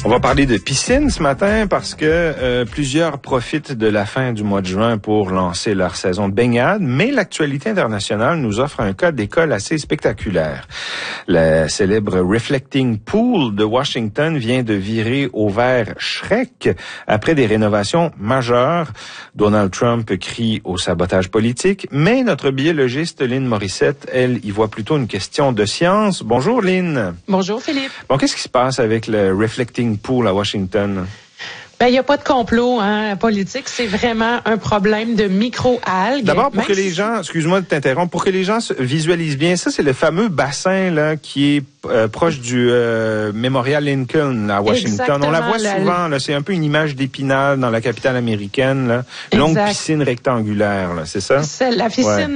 On va parler de piscine ce matin parce que plusieurs profitent de la fin du mois de juin pour lancer leur saison de baignade, mais l'actualité internationale nous offre un cas d'école assez spectaculaire. La célèbre Reflecting Pool de Washington vient de virer au vert Shrek après des rénovations majeures. Donald Trump crie au sabotage politique, mais notre biologiste Lynn Morissette, elle, y voit plutôt une question de science. Bonjour Lynn. Bonjour Philippe. Bon, qu'est-ce qui se passe avec le Reflecting Pool à Washington? Ben, il n'y a pas de complot politique, c'est vraiment un problème de micro-algues. D'abord, pour que les gens, excuse-moi de t'interrompre, pour que les gens visualisent bien, ça c'est le fameux bassin là qui est proche du Memorial Lincoln là, à Washington. Exactement, on la voit souvent, là, c'est un peu une image d'Épinal dans la capitale américaine, là. Longue piscine rectangulaire, là, c'est ça? C'est la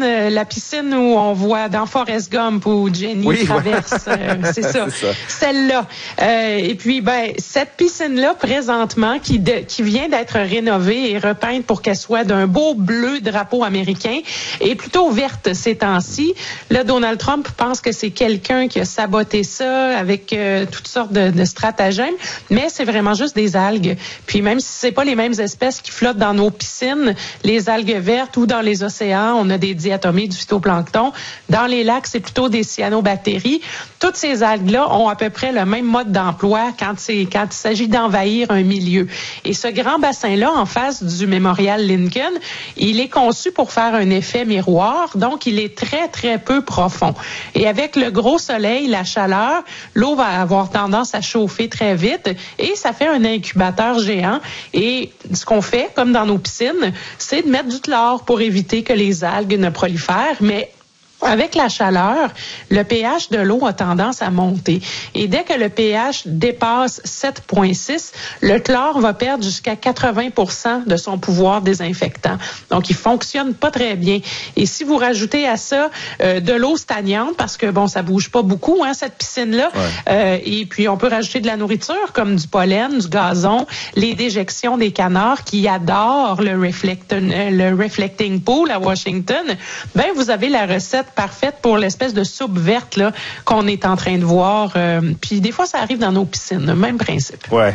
piscine où on voit dans Forrest Gump où Jenny traverse, c'est ça. Celle-là. Et puis, cette piscine-là, présentement, qui vient d'être rénovée et repeinte pour qu'elle soit d'un beau bleu drapeau américain, est plutôt verte ces temps-ci. Là, Donald Trump pense que c'est quelqu'un qui a saboté ça avec toutes sortes de stratagèmes, mais c'est vraiment juste des algues. Puis même si c'est pas les mêmes espèces qui flottent dans nos piscines, les algues vertes ou dans les océans, on a des diatomées du phytoplancton. Dans les lacs, c'est plutôt des cyanobactéries. Toutes ces algues-là ont à peu près le même mode d'emploi quand il s'agit d'envahir un milieu. Et ce grand bassin-là, en face du Memorial Lincoln, il est conçu pour faire un effet miroir, donc il est très, très peu profond. Et avec le gros soleil, la chaleur, l'eau va avoir tendance à chauffer très vite et ça fait un incubateur géant. Et ce qu'on fait, comme dans nos piscines, c'est de mettre du chlore pour éviter que les algues ne prolifèrent, mais avec la chaleur, le pH de l'eau a tendance à monter. Et dès que le pH dépasse 7,6, le chlore va perdre jusqu'à 80% de son pouvoir désinfectant. Donc, il fonctionne pas très bien. Et si vous rajoutez à ça de l'eau stagnante, parce que, ça bouge pas beaucoup, cette piscine-là, et puis on peut rajouter de la nourriture, comme du pollen, du gazon, les déjections des canards qui adorent le Reflecting Pool à Washington, vous avez la recette parfaite pour l'espèce de soupe verte là qu'on est en train de voir. Puis des fois, ça arrive dans nos piscines, le même principe. Ouais.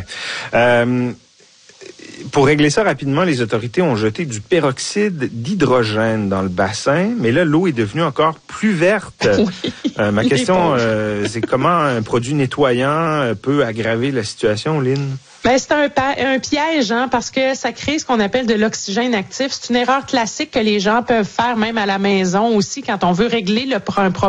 Pour régler ça rapidement, les autorités ont jeté du peroxyde d'hydrogène dans le bassin, mais là, l'eau est devenue encore plus verte. Oui, ma question, c'est comment un produit nettoyant peut aggraver la situation, Lynn? C'est un piège, parce que ça crée ce qu'on appelle de l'oxygène actif. C'est une erreur classique que les gens peuvent faire même à la maison aussi quand on veut régler un problème